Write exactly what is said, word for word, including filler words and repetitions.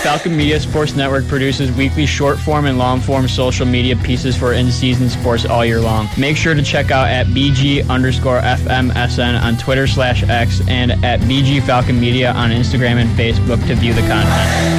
Falcon Media Sports Network produces weekly short-form and long-form social media pieces for in-season sports all year long. Make sure to check out at BG underscore FMSN on Twitter slash X and at B G Falcon Media on Instagram and Facebook to view the content.